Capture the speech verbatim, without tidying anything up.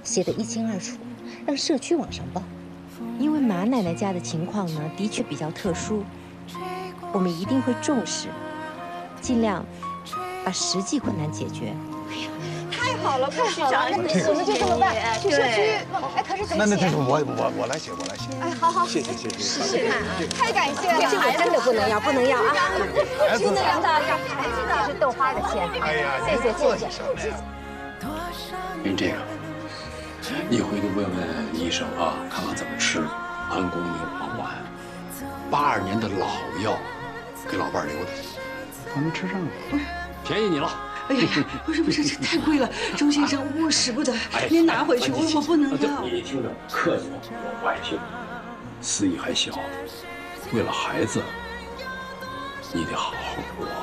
写得一清二楚，让社区往上报。因为马奶奶家的情况呢，的确比较特殊，我们一定会重视，尽量把实际困难解决。哎呀， 太好了，太好了！我们就这么办，去社区。哎，可是怎么写？ 那那这是我我我来写，我来写。 哎，好好， 谢谢谢谢。 试试看啊！太感谢了， 这我真的不能要，不能要啊！ 不能要的，让孩子的是豆花的钱。 哎呀， 谢谢谢谢。 您这样，你回去问问医生啊，看看怎么吃。安宫牛黄丸，八二年的老药，给老伴儿留的，还没吃上呢。便宜你了。 哎呀，不是不是，这太贵了，周先生，我使不得，您拿回去，我我不能要。 你听着，客气了，我不爱听。思怡还小，为了孩子，你得好好活。